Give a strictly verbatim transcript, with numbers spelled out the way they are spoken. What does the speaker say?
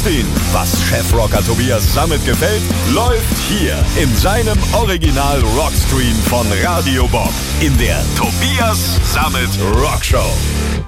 Rockstein. Was Chefrocker Tobias Sammet gefällt, läuft hier in seinem Original Rockstream von Radio Bob in der Tobias Sammet Rockshow.